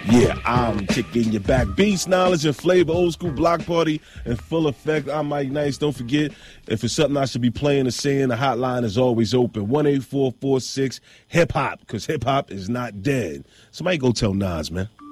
Yeah, I'm kicking you back. Beats, knowledge, and flavor. Old school block party in full effect. I'm Mike Nice. Don't forget, if it's something I should be playing or saying, the hotline is always open. 1-844-6-HIP-HOP, because hip-hop is not dead. Somebody go tell Nas, man.